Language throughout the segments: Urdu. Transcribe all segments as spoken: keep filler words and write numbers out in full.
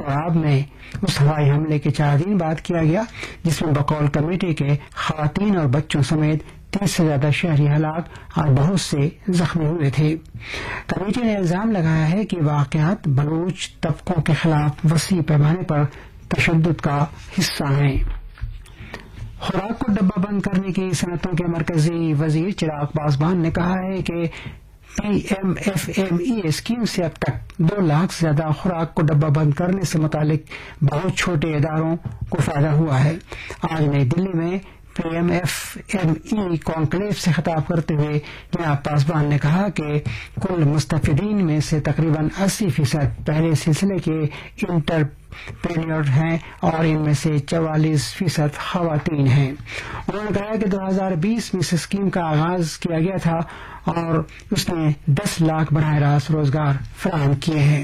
خواب میں اس ہوائی حملے کے چار دن بعد کیا گیا جس میں بقول کمیٹی کے خواتین اور بچوں سمیت تیس سے زیادہ شہری ہلاک اور بہت سے زخمی ہوئے تھے۔ کمیٹی نے الزام لگایا ہے کہ واقعات بلوچ طبقوں کے خلاف وسیع پیمانے پر تشدد کا حصہ ہیں۔ خوراک کو ڈبہ بند کرنے کی صنعتوں کے مرکزی وزیر چراغ پاسبان نے کہا ہے کہ P M F M E scheme سے اب تک دو لاکھ سے زیادہ خوراک کو ڈبہ بند کرنے سے متعلق بہت چھوٹے اداروں کو فائدہ ہوا ہے۔ آج نئی دلی میں P M F M E conclave سے خطاب کرتے ہوئے جناب پاسبان نے کہا کہ کل مستفیدین میں سے تقریباً اسی فیصد پہلے سلسلے کے انٹرپرینیور ہیں اور ان میں سے چوالیس فیصد خواتین ہیں۔ انہوں نے کہا کہ دو ہزار بیس میں اس اسکیم کا آغاز کیا گیا تھا اور اس نے دس لاکھ براہ راست روزگار فراہم کیے ہیں۔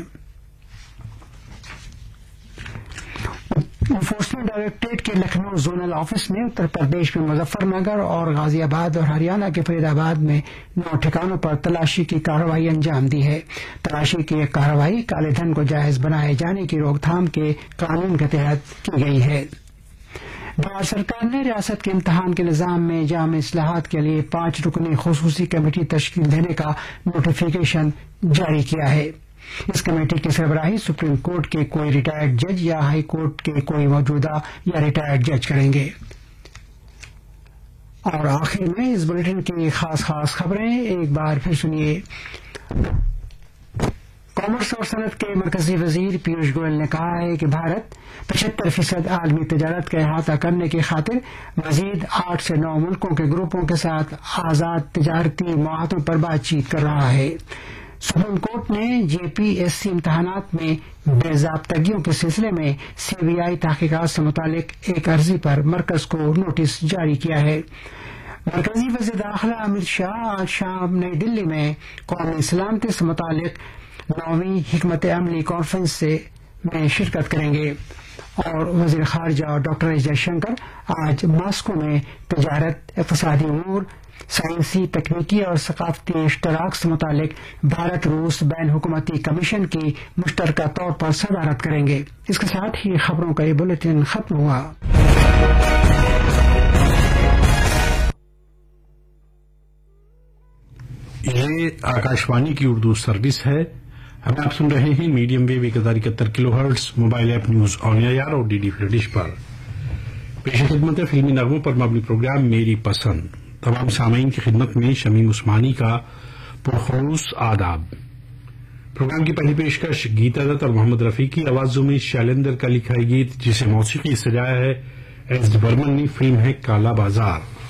انفورسمنٹ ڈائریکٹریٹ کے لکھنؤ زونل آفس نے اتر پردیش میں مظفر نگر اور غازی آباد اور ہریانہ کے فرید آباد میں نو ٹھکانوں پر تلاشی کی کارروائی انجام دی ہے۔ تلاشی کی یہ کارروائی کالے دھن کو جائز بنائے جانے کی روک تھام کے قانون کے تحت کی گئی ہے۔ بہار سرکار نے ریاست کے امتحان کے نظام میں جامع اصلاحات کے لیے پانچ رکنی خصوصی کمیٹی تشکیل دینے کا نوٹیفیکیشن جاری کیا ہے۔ اس کمیٹی کی سربراہی سپریم کورٹ کے کوئی ریٹائرڈ جج یا ہائی کورٹ کے کوئی موجودہ یا ریٹائرڈ جج کریں گے۔ اور آخر میں اس بلیٹن کی خاص خاص خبریں ایک بار پھر سنیے۔ کامرس اور صنعت کے مرکزی وزیر پیوش گوئل نے کہا ہے کہ بھارت پچہتر فیصد عالمی تجارت کا احاطہ کرنے کی خاطر مزید آٹھ سے نو ملکوں کے گروپوں کے ساتھ آزاد تجارتی معاہدوں پر بات چیت کر رہا ہے۔ سپریم کورٹ نے جے پی ایس سی امتحانات میں بے ضابطگیوں کے سلسلے میں سی بی آئی تحقیقات سے متعلق ایک عرضی پر مرکز کو نوٹس جاری کیا ہے۔ مرکزی وزیر داخلہ امت شاہ آج شام نئی دلی میں قومی سلامتی سے متعلق نویں حکمت عملی کانفرنس سے میں شرکت کریں گے اور وزیر خارجہ ڈاکٹر ایس جے شنکر آج ماسکو میں تجارت، اقتصادی امور، سائنسی، تکنیکی اور ثقافتی اشتراک سے متعلق بھارت روس بین حکومتی کمیشن کی مشترکہ طور پر صدارت کریں گے۔ اس کے ساتھ ہی خبروں کا یہ بلیٹن ختم ہوا۔ یہ آکاشوانی کی اردو سروس ہے۔ ہمیں آپ سن رہے ہیں میڈیم ویو ایک ہزار اکہتر کلو hertz mobile app news on year اور ڈی ڈی فری ڈش پر۔ پیش خدمت ہے فلمی نغموں پر مبنی پروگرام میری پسند۔ تمام سامعین کی خدمت میں شمیم عثمانی کا پرخلوص آداب۔ پروگرام کی پہلی پیشکش گیتا دت اور محمد رفیع کی آوازوں میں شیلندر کا لکھا گیت جسے موسیقی سجایا ہے ایس ڈی برمن نے۔ فلم ہے کالا بازار۔